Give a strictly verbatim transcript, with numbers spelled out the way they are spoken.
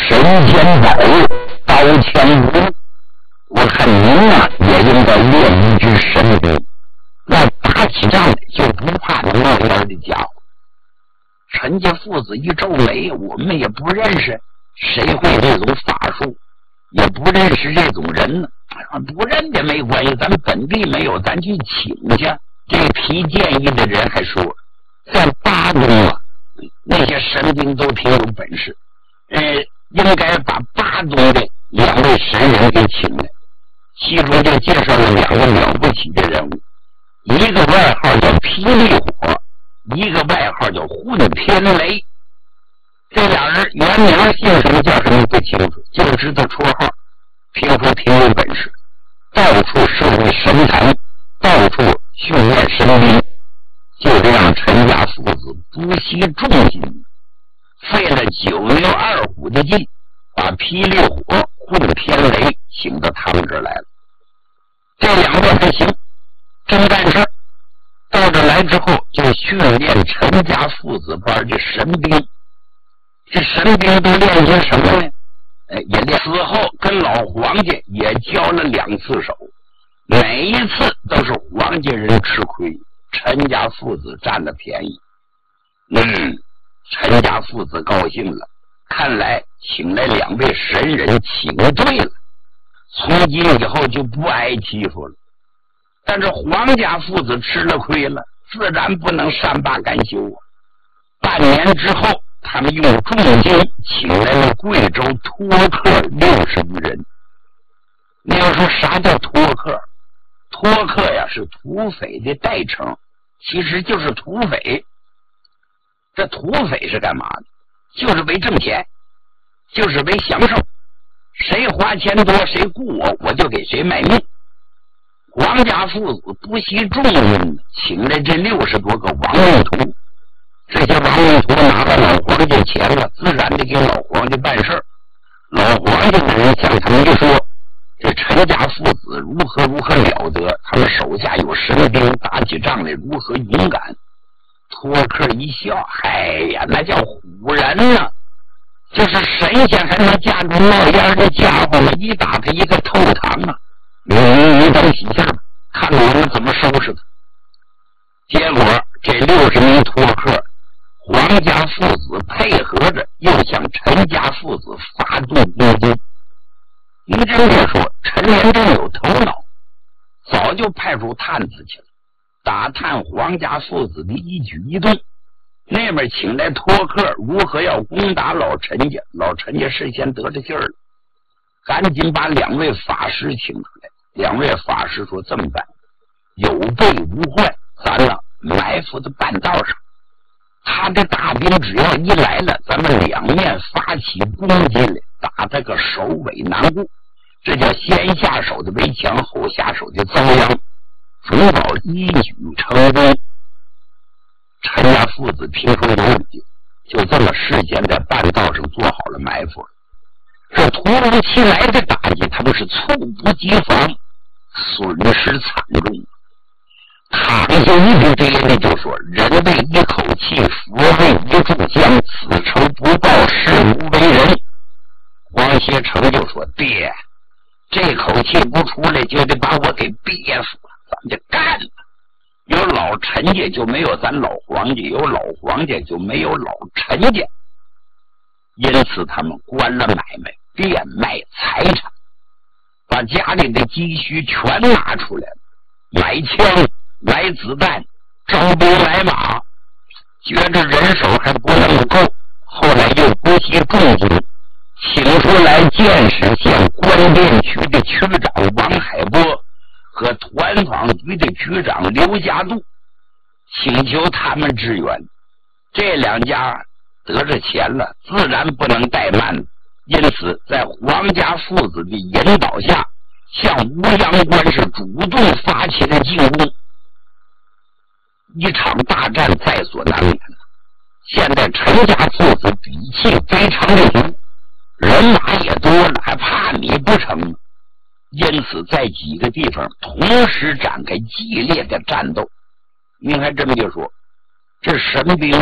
神仙宝刀枪如，我看您呢也应该练一支神兵，那打起仗来就不怕那冒烟的家伙。陈家父子一皱眉，我们也不认识，谁会这种法术，也不认识这种人呢。不认也没关系，咱们本地没有，咱去请去。这提建议的人还说，在巴东啊，那些神兵都挺有本事，呃，应该把巴东的两位神人给请来。其中就介绍了两个了不起的人物，一个外号叫霹雳火，一个外号叫混天雷。这俩人原名姓什么叫什么不清楚，就知道绰号，听说挺有本事，到处设立神坛，到处训练神兵。就这样，陈家父子不惜重金，费了九牛二虎的劲，把霹雳火、混天雷请到他们这儿来了。这两位还行，真干事。到这来之后，就训练陈家父子班的神兵。这神兵都练些什么呢？哎，也练。此后跟老黄家也交了两次手，每一次都是黄家人吃亏，陈家父子占了便宜。嗯，陈家父子高兴了，看来请来两位神人请对了，从今以后就不挨欺负了。但是黄家父子吃了亏了，自然不能善罢甘休啊。半年之后，他们用重金请来了贵州托客六十余人。你要说啥叫托客？托客呀是土匪的代称，其实就是土匪。这土匪是干嘛的？就是为挣钱，就是为享受，谁花钱多谁雇我，我就给谁卖命。黄家父子不惜重用，请来这六十多个亡命徒。这些亡命徒拿了老黄家钱了，自然得给老黄家办事儿。老黄家的人向他们一说，这陈家父子如何如何了得，他们手下有神兵，打起仗来如何勇敢。托克一笑，哎呀，那叫唬人呢，就是神仙还能架住冒烟的家伙们，一打开一个透堂啊！你你等几下，看我们怎么收拾他。结果这六十名托克，黄家父子配合着，又向陈家父子发动攻击。您真别说，陈连正有头脑，早就派出探子去了，打探黄家父子的一举一动。那边请来托克，如何要攻打老陈家？老陈家事先得着信儿了，赶紧把两位法师请出来。两位法师说：“这么办，有备无患，咱呢埋伏在半道上，他的大兵只要一来了，咱们两面发起攻击来，打他个首尾难顾。这叫先下手的为强，后下手的遭殃，主保一举成功。”陈家父子听说有理，就这么事先在半道上做好了埋伏。这突如其来的打击，他们是猝不及防，损失惨重。躺下一笔这人就说：“人为一口气，佛为一炷香，此仇不报，是无为人。”黄歇成就说：“爹，这口气不出来，就得把我给憋死了，咱们就干了。有老陈家就没有咱老黄家，有老黄家就没有老陈家。”因此他们关了买卖，变卖财产，把家里的积蓄全拿出来了，买枪买子弹，招兵买马，觉着人手还不那么够，后来又不惜重金请出来建始县关店区的区长王海波和团坊局的局长刘家度，请求他们支援。这两家得着钱了，自然不能怠慢，因此在黄家父子的引导下，向吴阳关是主动发起了进攻。一场大战在所难免。现在陈家父子底气非常的足，人马也多了，还怕你不成？因此在几个地方同时展开激烈的战斗。您还真别说，这神兵